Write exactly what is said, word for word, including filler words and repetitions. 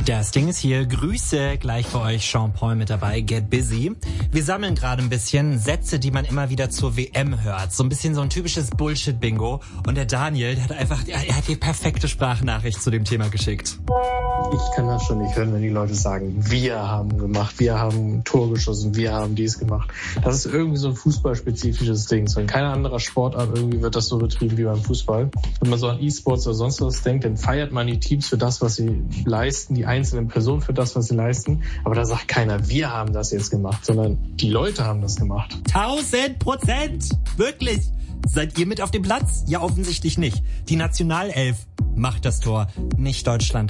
Das Ding ist hier. Grüße, gleich für euch Sean Paul mit dabei, Get Busy. Wir sammeln gerade ein bisschen Sätze, die man immer wieder zur W M hört. So ein bisschen so ein typisches Bullshit-Bingo. Und der Daniel, der hat einfach, er hat die perfekte Sprachnachricht zu dem Thema geschickt. Ich kann das schon nicht hören, wenn die Leute sagen, wir haben gemacht, wir haben ein Tor geschossen, wir haben dies gemacht. Das ist irgendwie so ein fußballspezifisches Ding. So in keiner anderer Sportart irgendwie wird das so betrieben wie beim Fußball. Wenn man so an E-Sports oder sonst was denkt, dann feiert man die Teams für das, was sie leisten, die einzelnen Personen für das, was sie leisten. Aber da sagt keiner, wir haben das jetzt gemacht, sondern die Leute haben das gemacht. Tausend Prozent! Wirklich! Seid ihr mit auf dem Platz? Ja, offensichtlich nicht. Die Nationalelf macht das Tor, nicht Deutschland.